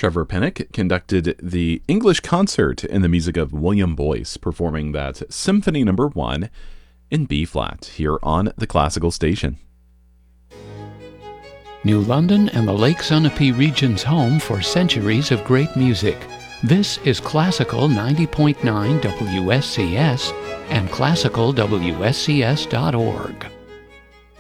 Trevor Pinnock conducted the English concert in the music of William Boyce, performing that Symphony No. 1 in B-flat here on the Classical Station. New London and the Lake Sunapee region's home for centuries of great music. This is Classical 90.9 WSCS and classicalwscs.org.